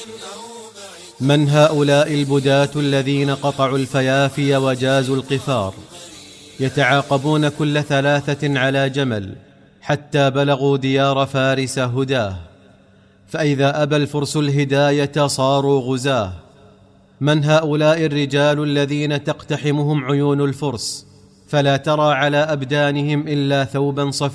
من هؤلاء البداة الذين قطعوا الفيافي وجازوا القفار؟ يتعاقبون كل 3 على جمل حتى بلغوا ديار فارس هداه، فإذا أبى الفرس الهداية صاروا غزاه. من هؤلاء الرجال الذين تقتحمهم عيون الفرس، فلا ترى على أبدانهم إلا ثوبا صفيا